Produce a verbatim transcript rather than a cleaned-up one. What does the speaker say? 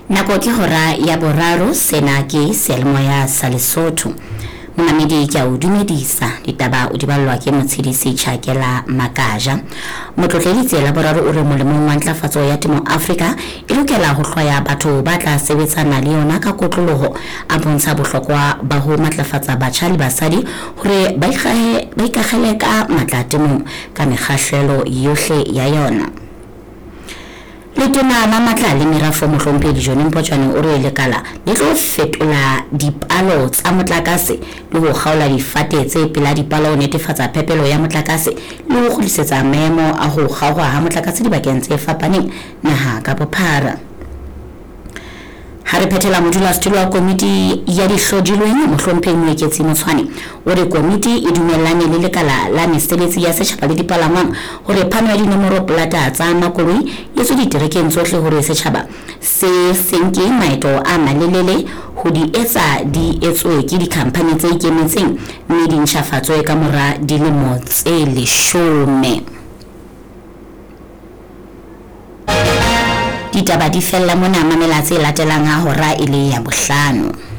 Nako ke hora ya boraro, sena ke Seyalemoya sa Lesotho. Monamedi ke a o dumedisa, ditaba o di ballwa ke motshedisi Tjhakela Makaja. Motlotleditse la boraro o re molemong wa ntlafatso ya temo Afrika e lokela ho hlwaya batho ba tla sebetsana le yona ka kotloloho, a bontsha bohlokwa ba ho matlafatsa batjha le basadi hore ba ikgahe ba ikagele ka matla temong ka mekgahlelo yohle ya yona. Letona la matla le merafo mohlompedi John Mpotjane o re lekala le tlo fetola dipalo tsa motlakase le ho kgaola difate tse pela dipalo ho netefatsa phepelo ya motlakase le ho kgutlisetsa maemo a ho kgaoha ha motlakase dibakeng tse fapaneng naha ka bophara. Ha re phethela modulasetulo wa komiti ya dihlodilweng mohlompheng Moeketsi Motshwane o re komiti e dumellane le lekala la mesebetsi ya setjhaba le dipalangwang hore phano ya dinomoro plata tsa makoloi e tswe diterekeng tsohle hore setjhaba se senke maeto a malelele ho di etsa di etswe ke dikhampani tse ikemetseng mme di ntjhafatswe ka mora dilemo tse leshome. Ditaba di fella mona mamela tse latelang ha hora ile ya bohlano.